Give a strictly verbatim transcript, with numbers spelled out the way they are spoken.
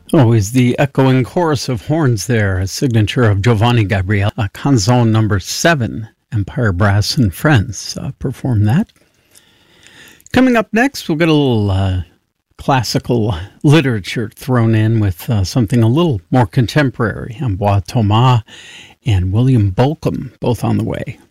Always the echoing chorus of horns there, a signature of Giovanni Gabriele, a canzone number seven, Empire Brass and Friends uh, perform that. Coming up next, we'll get a little uh, classical literature thrown in with uh, something a little more contemporary. Ambroise Thomas and William Bolcom, both on the way.